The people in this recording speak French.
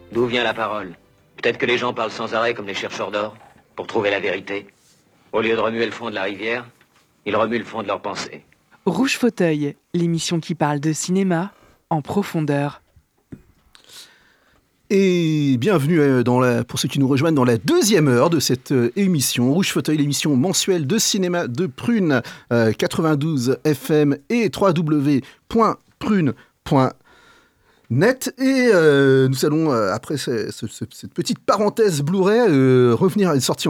D'où vient la parole? Peut-être que les gens parlent sans arrêt comme les chercheurs d'or, pour trouver la vérité. Au lieu de remuer le fond de la rivière, ils remuent le fond de leurs pensées. Rouge Fauteuil, l'émission qui parle de cinéma en profondeur. Et bienvenue pour ceux qui nous rejoignent dans la deuxième heure de cette émission Rouge Fauteuil, l'émission mensuelle de cinéma de Prune, 92 FM et www.prune.net. Et nous allons, après cette petite parenthèse Blu-ray, revenir à une sortie